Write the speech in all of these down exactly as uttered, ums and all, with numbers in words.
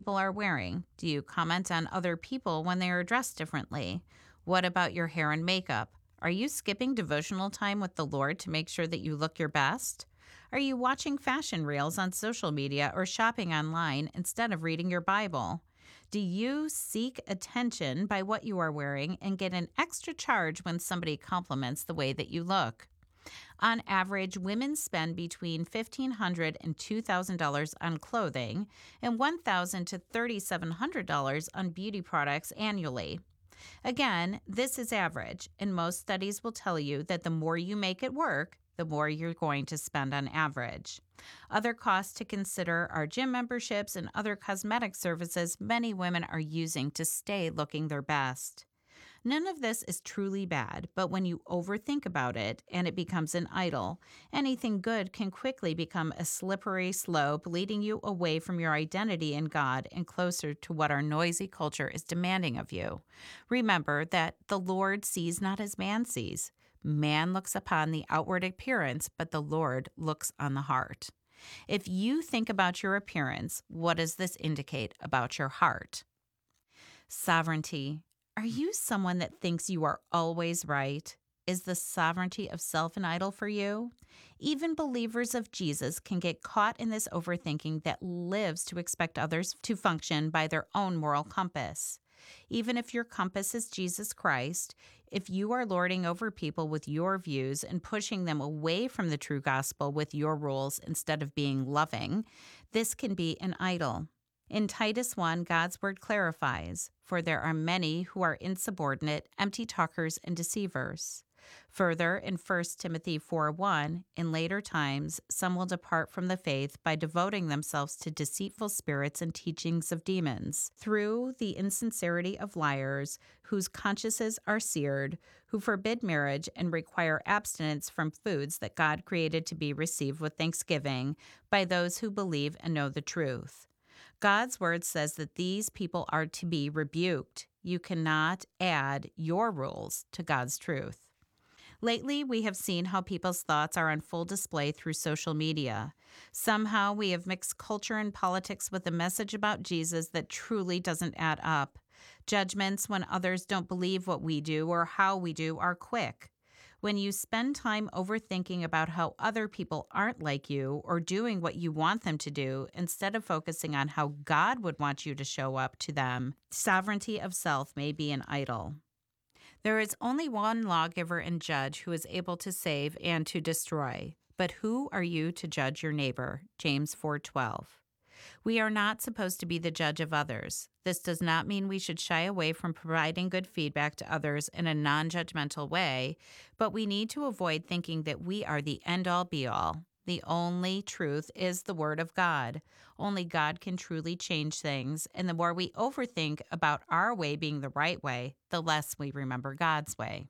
people are wearing? Do you comment on other people when they are dressed differently? What about your hair and makeup? Are you skipping devotional time with the Lord to make sure that you look your best? Are you watching fashion reels on social media or shopping online instead of reading your Bible? Do you seek attention by what you are wearing and get an extra charge when somebody compliments the way that you look? On average, women spend between fifteen hundred dollars and two thousand dollars on clothing and one thousand dollars to three thousand seven hundred dollars on beauty products annually. Again, this is average, and most studies will tell you that the more you make it work, the more you're going to spend on average. Other costs to consider are gym memberships and other cosmetic services many women are using to stay looking their best. None of this is truly bad, but when you overthink about it and it becomes an idol, anything good can quickly become a slippery slope, leading you away from your identity in God and closer to what our noisy culture is demanding of you. Remember that the Lord sees not as man sees. Man looks upon the outward appearance, but the Lord looks on the heart. If you think about your appearance, what does this indicate about your heart? Sovereignty. Are you someone that thinks you are always right? Is the sovereignty of self an idol for you? Even believers of Jesus can get caught in this overthinking that lives to expect others to function by their own moral compass. Even if your compass is Jesus Christ, if you are lording over people with your views and pushing them away from the true gospel with your rules instead of being loving, this can be an idol. In Titus one, God's word clarifies, "For there are many who are insubordinate, empty talkers, and deceivers." Further, in First Timothy four one, "In later times some will depart from the faith by devoting themselves to deceitful spirits and teachings of demons, through the insincerity of liars, whose consciences are seared, who forbid marriage and require abstinence from foods that God created to be received with thanksgiving by those who believe and know the truth." God's word says that these people are to be rebuked. You cannot add your rules to God's truth. Lately, we have seen how people's thoughts are on full display through social media. Somehow, we have mixed culture and politics with a message about Jesus that truly doesn't add up. Judgments when others don't believe what we do or how we do are quick. When you spend time overthinking about how other people aren't like you or doing what you want them to do, instead of focusing on how God would want you to show up to them, sovereignty of self may be an idol. There is only one lawgiver and judge who is able to save and to destroy. But who are you to judge your neighbor? James four twelve. We are not supposed to be the judge of others. This does not mean we should shy away from providing good feedback to others in a non-judgmental way, but we need to avoid thinking that we are the end-all be-all. The only truth is the Word of God. Only God can truly change things, and the more we overthink about our way being the right way, the less we remember God's way.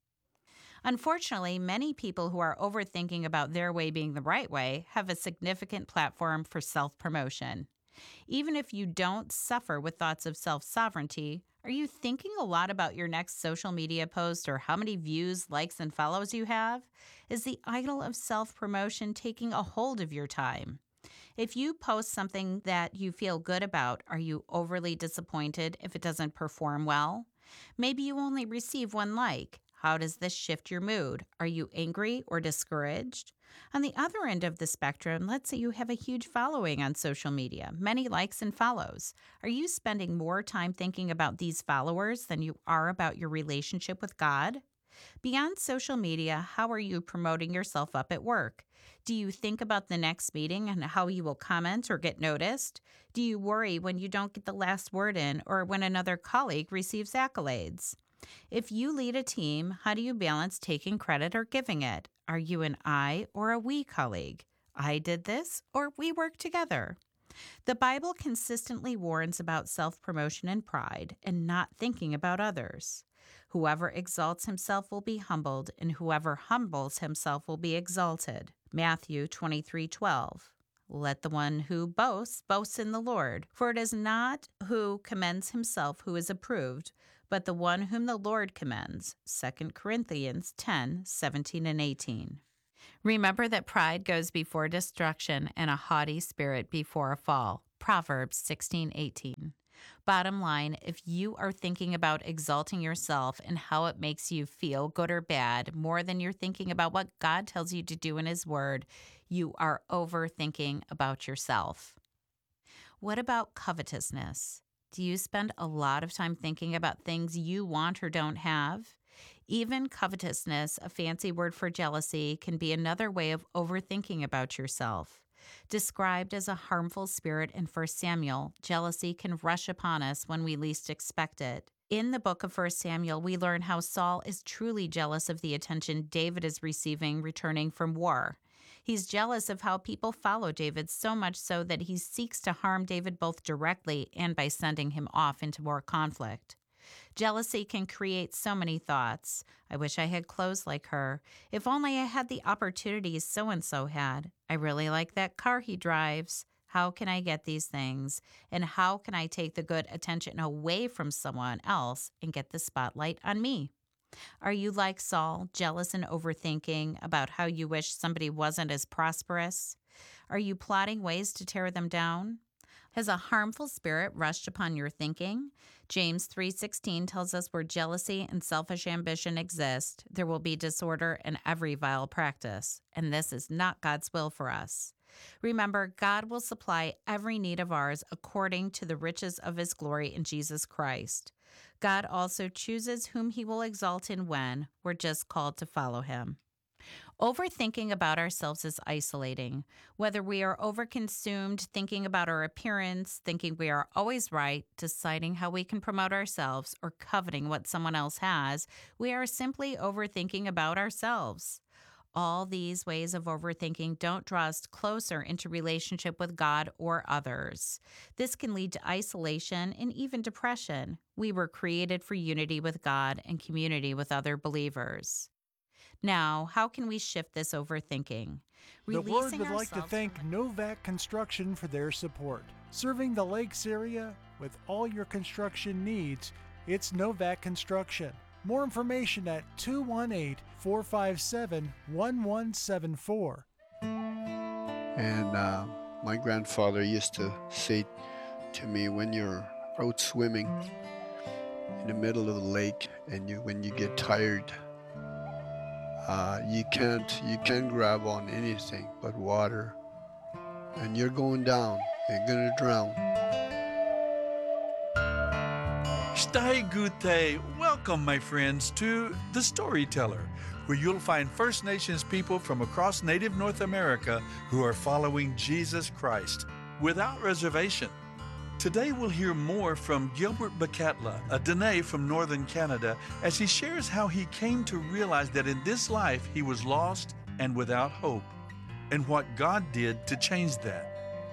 Unfortunately, many people who are overthinking about their way being the right way have a significant platform for self-promotion. Even if you don't suffer with thoughts of self-sovereignty, are you thinking a lot about your next social media post or how many views, likes, and follows you have? Is the idol of self-promotion taking a hold of your time? If you post something that you feel good about, are you overly disappointed if it doesn't perform well? Maybe you only receive one like. How does this shift your mood? Are you angry or discouraged? On the other end of the spectrum, let's say you have a huge following on social media, many likes and follows. Are you spending more time thinking about these followers than you are about your relationship with God? Beyond social media, how are you promoting yourself up at work? Do you think about the next meeting and how you will comment or get noticed? Do you worry when you don't get the last word in or when another colleague receives accolades? If you lead a team, how do you balance taking credit or giving it? Are you an I or a we colleague? I did this or we work together? The Bible consistently warns about self-promotion and pride and not thinking about others. Whoever exalts himself will be humbled, and whoever humbles himself will be exalted. Matthew twenty-three twelve. Let the one who boasts, boast in the Lord. For it is not who commends himself who is approved, but the one whom the Lord commends. Second Corinthians ten seventeen and eighteen. Remember that pride goes before destruction and a haughty spirit before a fall. Proverbs sixteen eighteen. Bottom line, if you are thinking about exalting yourself and how it makes you feel, good or bad, more than you're thinking about what God tells you to do in His Word, you are overthinking about yourself. What about covetousness? Do you spend a lot of time thinking about things you want or don't have? Even covetousness, a fancy word for jealousy, can be another way of overthinking about yourself. Described as a harmful spirit in First Samuel, jealousy can rush upon us when we least expect it. In the book of First Samuel, we learn how Saul is truly jealous of the attention David is receiving returning from war. He's jealous of how people follow David, so much so that he seeks to harm David both directly and by sending him off into more conflict. Jealousy can create so many thoughts. I wish I had clothes like her. If only I had the opportunities so-and-so had. I really like that car he drives. How can I get these things? And how can I take the good attention away from someone else and get the spotlight on me? Are you like Saul, jealous and overthinking about how you wish somebody wasn't as prosperous? Are you plotting ways to tear them down? Has a harmful spirit rushed upon your thinking? James three sixteen tells us where jealousy and selfish ambition exist, there will be disorder and every vile practice, and this is not God's will for us. Remember, God will supply every need of ours according to the riches of His glory in Jesus Christ. God also chooses whom He will exalt and when. We're just called to follow Him. Overthinking about ourselves is isolating. Whether we are overconsumed thinking about our appearance, thinking we are always right, deciding how we can promote ourselves, or coveting what someone else has, we are simply overthinking about ourselves. All these ways of overthinking don't draw us closer into relationship with God or others. This can lead to isolation and even depression. We were created for unity with God and community with other believers. Now, how can we shift this overthinking? The Word would like to thank Novak Construction for their support. Serving the Lakes area with all your construction needs, it's Novak Construction. More information at two one eight, four five seven, one one seven four. And uh, my grandfather used to say to me, when you're out swimming in the middle of the lake and you when you get tired, Uh, you can't you can't grab on anything but water, and you're going down. You're gonna drown. Stai Gute, welcome, my friends, to The Storyteller, where you'll find First Nations people from across Native North America who are following Jesus Christ without reservation. Today we'll hear more from Gilbert Bakatla, a Dene from Northern Canada, as he shares how he came to realize that in this life he was lost and without hope, and what God did to change that.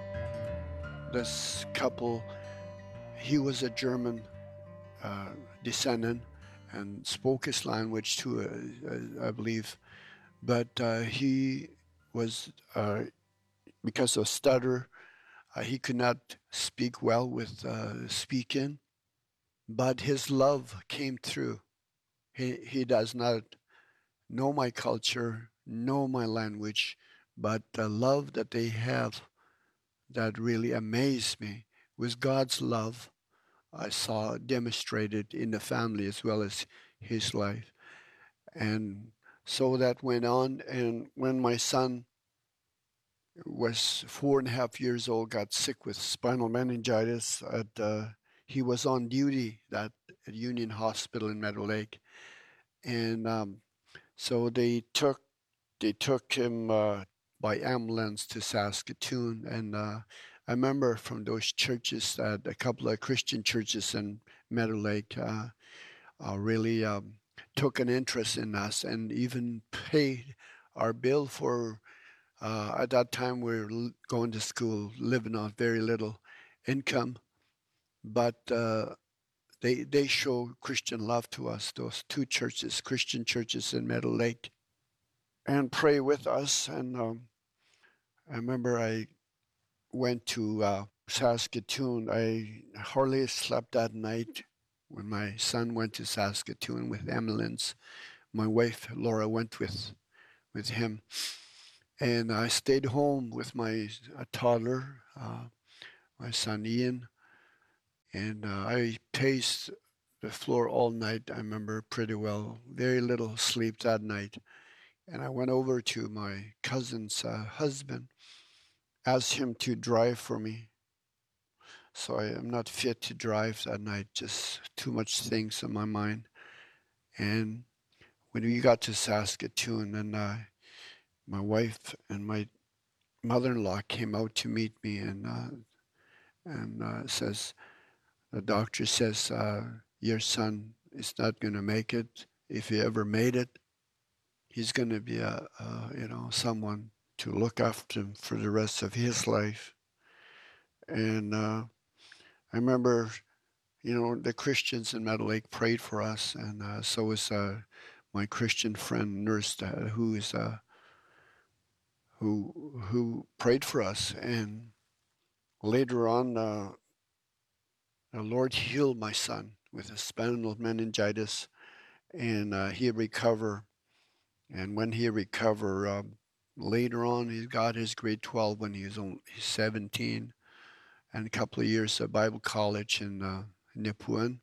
This couple, he was a German uh, descendant and spoke his language too, uh, I believe, but uh, he was, uh, because of stutter, Uh, he could not speak well with uh, speaking, but his love came through. He, he does not know my culture, know my language, but the love that they have that really amazed me was God's love I saw demonstrated in the family as well as his life. And so that went on, and when my son was four and a half years old, got sick with spinal meningitis. At, uh, he was on duty at, at Union Hospital in Meadow Lake, and um, so they took they took him uh, by ambulance to Saskatoon. And uh, I remember from those churches that a couple of Christian churches in Meadow Lake uh, uh, really um, took an interest in us and even paid our bill for. Uh, at that time, we were l- going to school, living on very little income, but uh, they they show Christian love to us. Those two churches, Christian churches in Meadow Lake, and pray with us. And um, I remember I went to uh, Saskatoon. I hardly slept that night when my son went to Saskatoon with ambulance. My wife Laura went with with him. And I stayed home with my uh, toddler, uh, my son Ian, and uh, I paced the floor all night. I remember pretty well. Very little sleep that night. And I went over to my cousin's uh, husband, asked him to drive for me. So I am not fit to drive that night, just too much things in my mind. And when we got to Saskatoon, and uh, my wife and my mother-in-law came out to meet me, and uh, and uh, says, the doctor says, uh, your son is not going to make it. If he ever made it, he's going to be a, a you know someone to look after him for the rest of his life. And uh, I remember, you know, the Christians in Meadow Lake prayed for us, and uh, so was uh, my Christian friend nurse, uh, who is uh, who who prayed for us. And later on, uh, the Lord healed my son with a spinal meningitis, and uh, he recovered. And when he recovered, um, later on, he got his grade twelve when he was only seventeen, and a couple of years at Bible college in uh, Nipawin.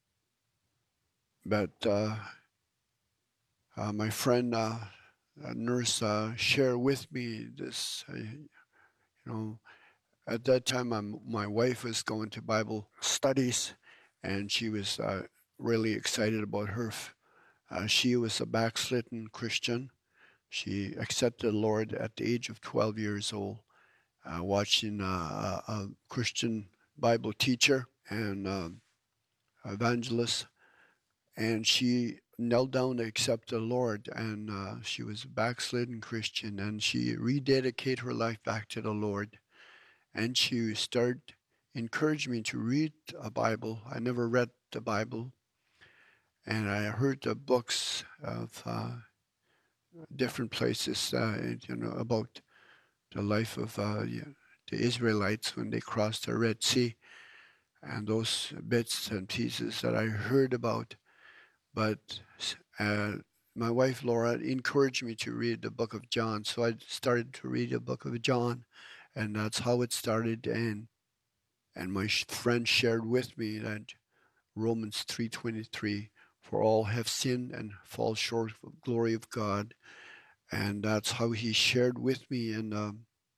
But uh, uh, my friend, uh, a nurse, uh, shared with me this, uh, you know, at that time, I'm, my wife was going to Bible studies, and she was uh, really excited about her. Uh, she was a backslidden Christian. She accepted the Lord at the age of twelve years old, uh, watching uh, a, a Christian Bible teacher and uh, evangelist, and she knelt down to accept the Lord, and uh, she was a backslidden Christian, and she rededicated her life back to the Lord. And she started encouraging me to read a Bible. I never read the Bible. And I heard the books of uh, different places, uh, you know, about the life of uh, the Israelites when they crossed the Red Sea, and those bits and pieces that I heard about. But uh, my wife Laura encouraged me to read the book of John, so I started to read the book of John. And that's how it started. And and my friend shared with me that Romans three twenty-three, for all have sinned and fall short of the glory of God. And that's how he shared with me. And um,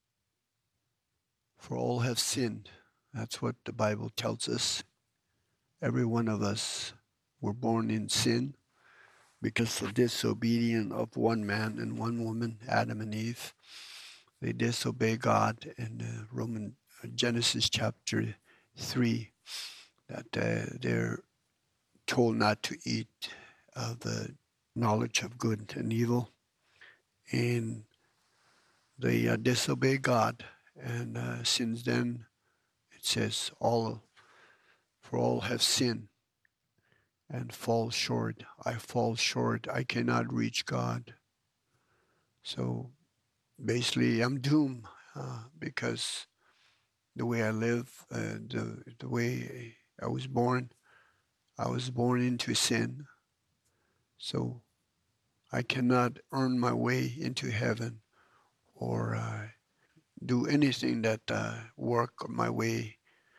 for all have sinned. That's what the Bible tells us. Every one of us were born in sin because of disobedience of one man and one woman, Adam and Eve. They disobey God in uh, Roman uh, Genesis chapter three, that uh, they're told not to eat of the knowledge of good and evil, and they uh, disobey God. And uh, since then, it says all for all have sinned and fall short. I fall short. I cannot reach God. So basically, I'm doomed uh, because the way I live, uh, the the way I was born, I was born into sin. So I cannot earn my way into heaven or uh, do anything that uh, work my way,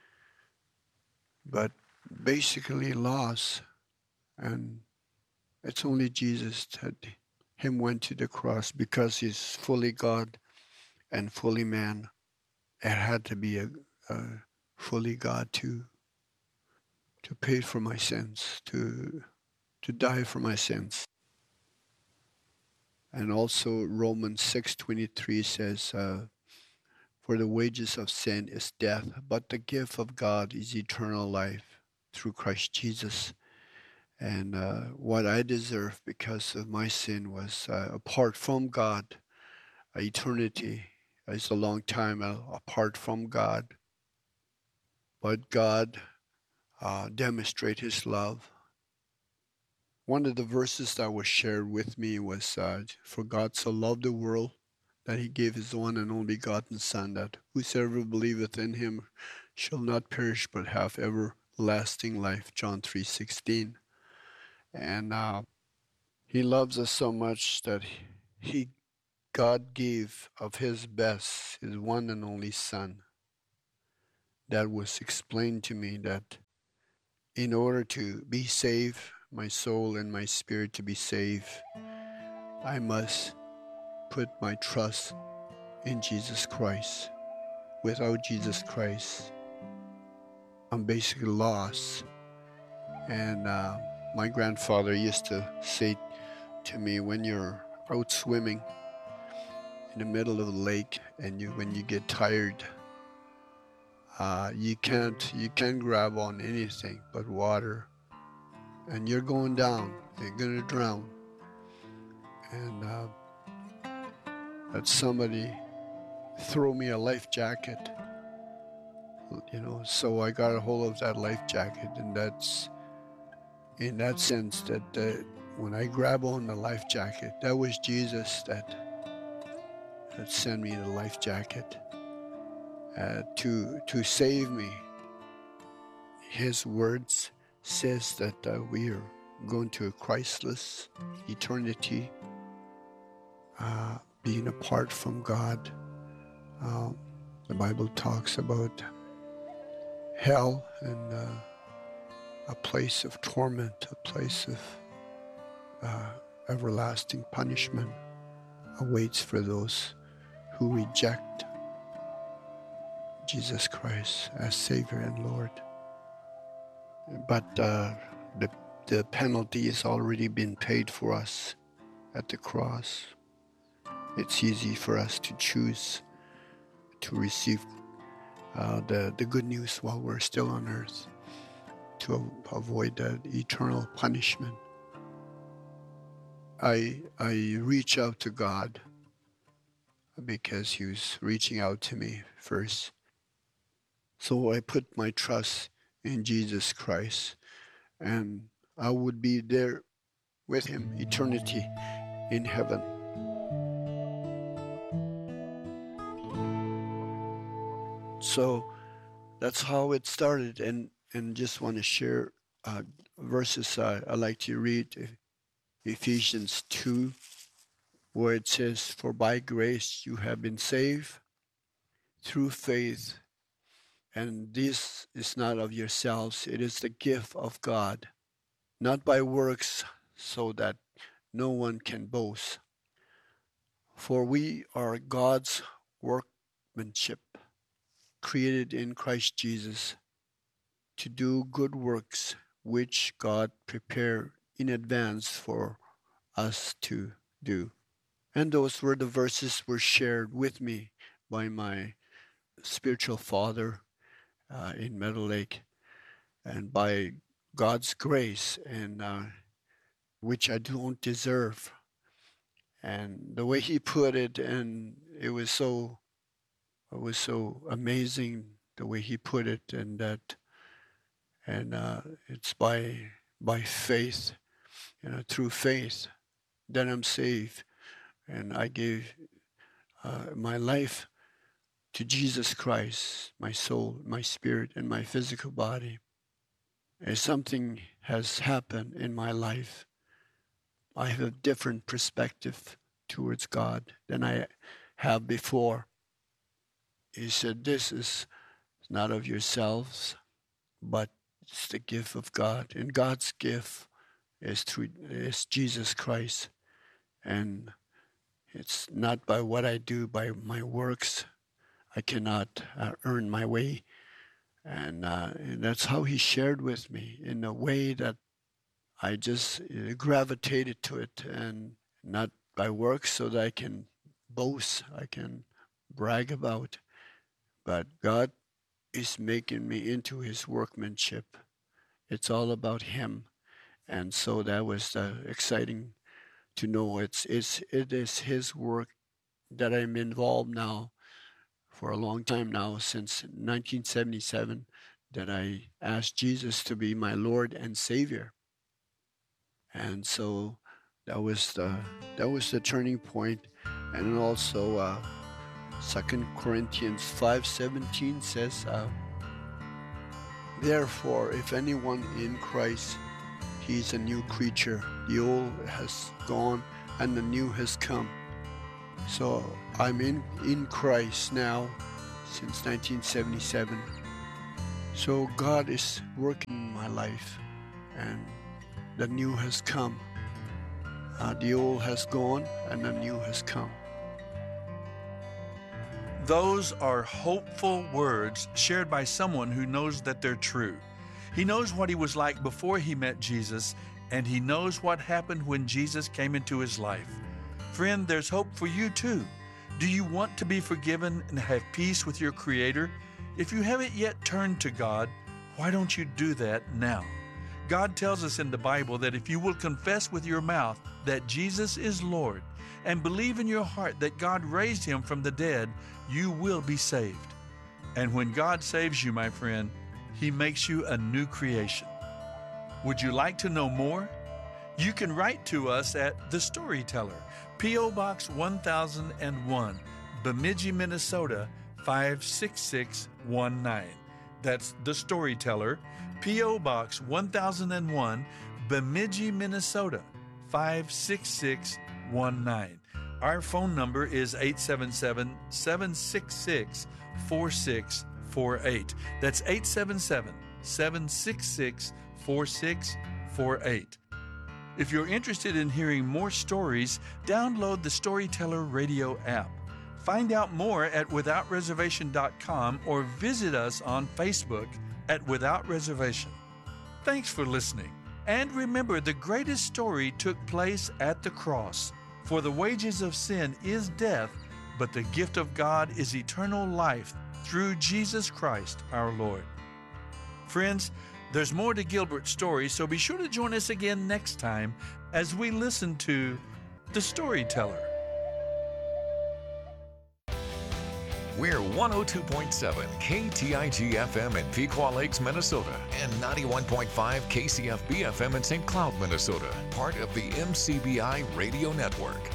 but basically lost. And it's only Jesus that him went to the cross because he's fully God and fully man. It had to be a, a fully God to to pay for my sins, to to die for my sins. And also Romans six twenty-three says, uh, for the wages of sin is death, but the gift of God is eternal life through Christ Jesus. And uh, what I deserve because of my sin was uh, apart from God. Eternity is a long time uh, apart from God. But God uh, demonstrated his love. One of the verses that was shared with me was, uh, for God so loved the world that he gave his one and only begotten Son, that whosoever believeth in him shall not perish but have everlasting life, John three sixteen. And uh, he loves us so much that he, God gave of his best, his one and only Son. that was explained to me that in order to be saved, my soul and my spirit to be saved, I must put my trust in Jesus Christ. Without Jesus Christ, I'm basically lost. And uh, my grandfather used to say to me, when you're out swimming in the middle of the lake and you when you get tired, uh, you can't you can't grab on anything but water, and you're going down, you're gonna drown. And uh, that somebody throw me a life jacket, you know, so I got a hold of that life jacket, and that's in that sense that uh, when I grab on the life jacket, that was Jesus that that sent me the life jacket uh, to to save me. His words says that uh, we are going to a Christless eternity, uh, being apart from God. Uh, the Bible talks about hell and uh, a place of torment, a place of uh, everlasting punishment awaits for those who reject Jesus Christ as Savior and Lord. But uh, the, the penalty has already been paid for us at the cross. It's easy for us to choose to receive uh, the, the good news while we're still on earth, to avoid that eternal punishment. I I reach out to God because He was reaching out to me first. So I put my trust in Jesus Christ, and I would be there with Him, eternity in heaven. So that's how it started, and, and just want to share uh, verses uh, I like to read. Ephesians two, where it says, "For by grace you have been saved through faith, and this is not of yourselves, it is the gift of God, not by works, so that no one can boast. For we are God's workmanship, created in Christ Jesus to do good works, which God prepared in advance for us to do." And those were the verses were shared with me by my spiritual father uh, in Meadow Lake, and by God's grace, and uh, which I don't deserve. And the way he put it, and it was so, it was so amazing the way he put it, and that, and uh, it's by by faith, you know, through faith, that I'm saved, and I gave uh, my life to Jesus Christ, my soul, my spirit, and my physical body. As something has happened in my life, I have a different perspective towards God than I have before. He said, "This is not of yourselves, but it's the gift of God." And God's gift is through is Jesus Christ. And it's not by what I do, by my works. I cannot uh, earn my way. And, uh, and that's how he shared with me, in a way that I just uh, gravitated to it, and not by works so that I can boast, I can brag about. But God is making me into his workmanship. It's all about him. And so that was uh, exciting to know it's, it's, it is his work that I'm involved now for a long time now, since nineteen seventy-seven, that I asked Jesus to be my Lord and Savior. And so that was the, that was the turning point. And also uh, Second Corinthians five seventeen says, uh, "Therefore, if anyone in Christ, he is a new creature. The old has gone and the new has come." So I'm in, in Christ now since nineteen seventy-seven. So God is working in my life, and the new has come. Uh, the old has gone, and the new has come. Those are hopeful words shared by someone who knows that they're true. He knows what he was like before he met Jesus, and he knows what happened when Jesus came into his life. Friend, there's hope for you too. Do you want to be forgiven and have peace with your Creator? If you haven't yet turned to God, why don't you do that now? God tells us in the Bible that if you will confess with your mouth that Jesus is Lord and believe in your heart that God raised him from the dead, you will be saved. And when God saves you, my friend, he makes you a new creation. Would you like to know more? You can write to us at The Storyteller, P O Box one thousand one, Bemidji, Minnesota five six six one nine. That's The Storyteller, P O Box one thousand one, Bemidji, Minnesota five six six one nine. Our phone number is eight seven seven, seven six six, four six four eight. That's eight seven seven, seven six six, four six four eight. If you're interested in hearing more stories, download the Storyteller Radio app. Find out more at without reservation dot com or visit us on Facebook at Without Reservation. Thanks for listening. And remember, the greatest story took place at the cross. For the wages of sin is death, but the gift of God is eternal life through Jesus Christ our Lord. Friends, there's more to Gilbert's story, so be sure to join us again next time as we listen to The Storyteller. We're one oh two point seven K T I G F M in Pequot Lakes, Minnesota, and ninety-one point five K C F B F M in Saint Cloud, Minnesota, part of the M C B I Radio Network.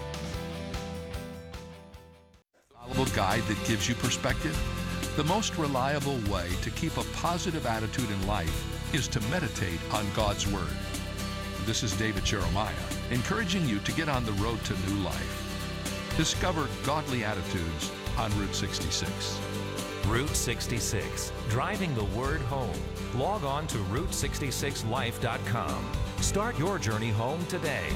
A guide that gives you perspective. The most reliable way to keep a positive attitude in life is to meditate on God's Word. This is David Jeremiah, encouraging you to get on the road to new life. Discover godly attitudes on Route sixty-six. Route sixty-six, driving the word home. Log on to route sixty-six life dot com. Start your journey home today.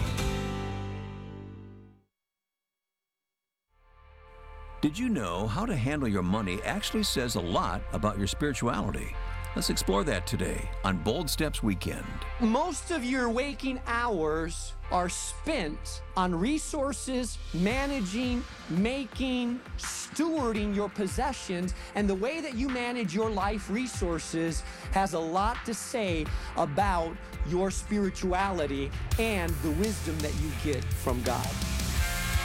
Did you know how to handle your money actually says a lot about your spirituality? Let's explore that today on Bold Steps Weekend. Most of your waking hours are spent on resources, managing, making, stewarding your possessions, and the way that you manage your life resources has a lot to say about your spirituality and the wisdom that you get from God.